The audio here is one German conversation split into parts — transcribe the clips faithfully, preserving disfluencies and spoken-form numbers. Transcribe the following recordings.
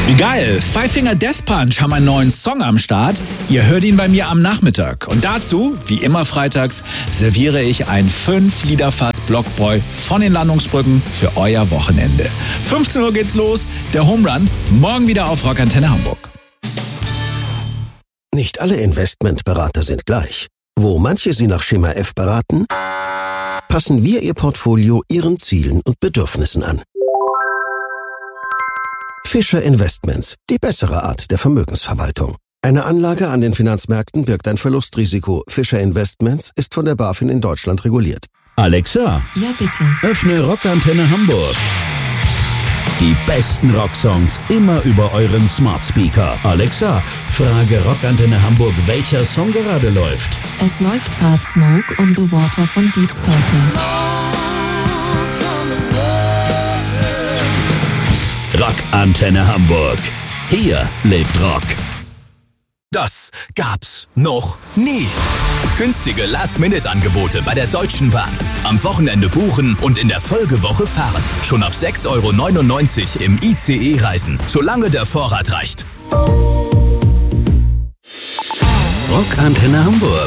Geil, Five Finger Death Punch haben einen neuen Song am Start. Ihr hört ihn bei mir am Nachmittag. Und dazu, wie immer freitags, serviere ich ein fünf Liter Fass Blockbräu von den Landungsbrücken für euer Wochenende. fünfzehn Uhr geht's los, der Home Run, morgen wieder auf Rockantenne Hamburg. Nicht alle Investmentberater sind gleich. Wo manche Sie nach Schema F beraten, passen wir Ihr Portfolio Ihren Zielen und Bedürfnissen an. Fischer Investments, die bessere Art der Vermögensverwaltung. Eine Anlage an den Finanzmärkten birgt ein Verlustrisiko. Fischer Investments ist von der BaFin in Deutschland reguliert. Alexa, ja bitte. Öffne Rockantenne Hamburg. Die besten Rocksongs immer über euren Smart Speaker. Alexa, frage Rockantenne Hamburg, welcher Song gerade läuft. Es läuft gerade Smoke on the Water von Deep Purple. Rockantenne Hamburg. Hier lebt Rock. Das gab's noch nie. Günstige Last-Minute-Angebote bei der Deutschen Bahn. Am Wochenende buchen und in der Folgewoche fahren. Schon ab sechs Euro neunundneunzig im I C E reisen, solange der Vorrat reicht. Rockantenne Hamburg.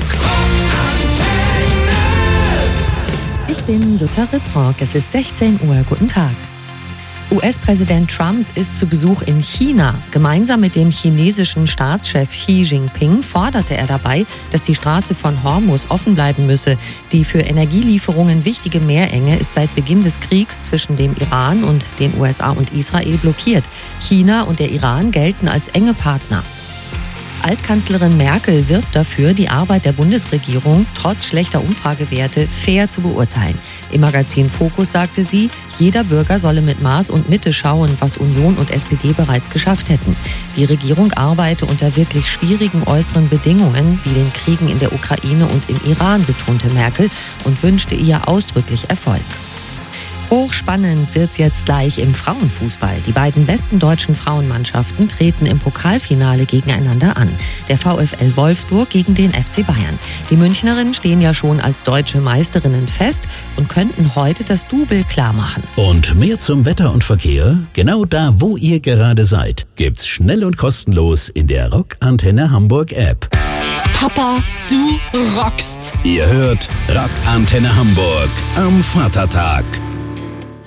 Ich bin Jutta Ripprock. Es ist sechzehn Uhr. Guten Tag. U S-Präsident Trump ist zu Besuch in China. Gemeinsam mit dem chinesischen Staatschef Xi Jinping forderte er dabei, dass die Straße von Hormuz offen bleiben müsse. Die für Energielieferungen wichtige Meerenge ist seit Beginn des Kriegs zwischen dem Iran und den U S A und Israel blockiert. China und der Iran gelten als enge Partner. Altkanzlerin Merkel wirbt dafür, die Arbeit der Bundesregierung trotz schlechter Umfragewerte fair zu beurteilen. Im Magazin Focus sagte sie, jeder Bürger solle mit Maß und Mitte schauen, was Union und S P D bereits geschafft hätten. Die Regierung arbeite unter wirklich schwierigen äußeren Bedingungen, wie den Kriegen in der Ukraine und im Iran, betonte Merkel und wünschte ihr ausdrücklich Erfolg. Hochspannend wird's jetzt gleich im Frauenfußball. Die beiden besten deutschen Frauenmannschaften treten im Pokalfinale gegeneinander an. Der VfL Wolfsburg gegen den F C Bayern. Die Münchnerinnen stehen ja schon als deutsche Meisterinnen fest und könnten heute das Double klar machen. Und mehr zum Wetter und Verkehr? Genau da, wo ihr gerade seid, gibt's schnell und kostenlos in der Rockantenne Hamburg App. Papa, du rockst. Ihr hört Rockantenne Hamburg am Vatertag.